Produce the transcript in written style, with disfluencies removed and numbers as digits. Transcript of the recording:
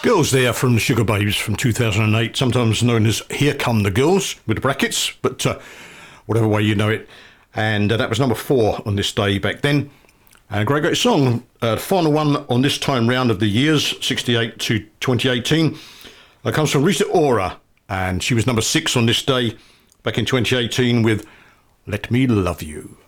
Girls there from the Sugar Babes from 2008, sometimes known as Here Come the Girls, with brackets, but whatever way you know it. And that was number 4 on this day back then. And a great song. The final one on this time round of the years, 68 to 2018, comes from Rita Ora. And she was number 6 on this day back in 2018 with Let Me Love You.